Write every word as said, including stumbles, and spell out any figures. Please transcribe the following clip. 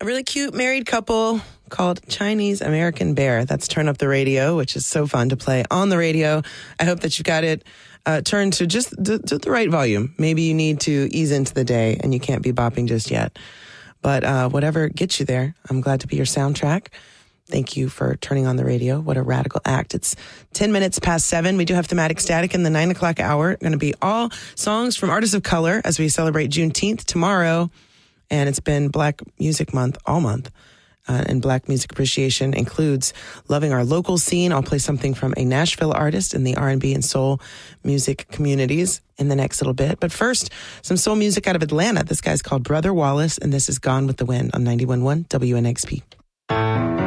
really cute married couple called Chinese American Bear. That's Turn Up the Radio, which is so fun to play on the radio. I hope that you've got it uh, turned to just the, to the right volume. Maybe you need to ease into the day and you can't be bopping just yet. But uh, whatever gets you there, I'm glad to be your soundtrack. Thank you for turning on the radio. What a radical act. It's ten minutes past seven. We do have Thematic Static in the nine o'clock hour. Going to be all songs from artists of color as we celebrate Juneteenth tomorrow. And it's been Black Music Month all month. Uh, and Black music appreciation includes loving our local scene. I'll play something from a Nashville artist in the R and B and soul music communities in the next little bit. But first, some soul music out of Atlanta. This guy's called Brother Wallace, and this is Gone with the Wind on ninety-one point one W N X P.